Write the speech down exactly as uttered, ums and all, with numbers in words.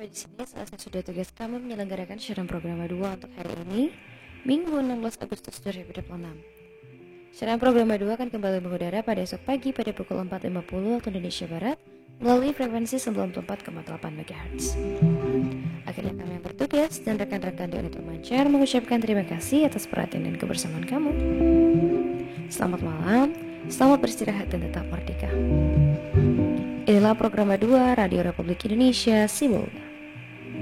di sini selesai sudah tugas kami menyelenggarakan siaran program dua untuk hari ini, Minggu enam belas Agustus dua ribu dua puluh enam. Siaran program dua akan kembali mengudara pada esok pagi pada pukul empat lima puluh waktu Indonesia Barat melalui frekuensi sembilan puluh empat koma delapan megahertz. Akhirnya kami yang bertugas dan rekan-rekan di unit Pemancar mengucapkan terima kasih atas perhatian dan kebersamaan kamu. Selamat malam, selamat beristirahat dan tetap merdeka. Inilah program dua Radio Republik Indonesia Sibolga.